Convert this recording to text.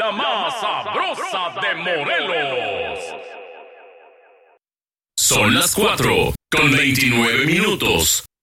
la más sabrosa de Morelos. Son las 4:29.